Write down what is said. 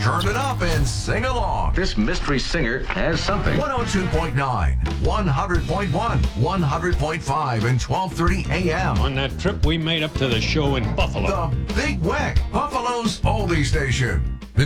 Turn it up and sing along. This mystery singer has something. 102.9, 100.1, 100.5, and 12:30 a.m. On that trip we made up to the show in Buffalo. The Big Weck, Buffalo's oldie station.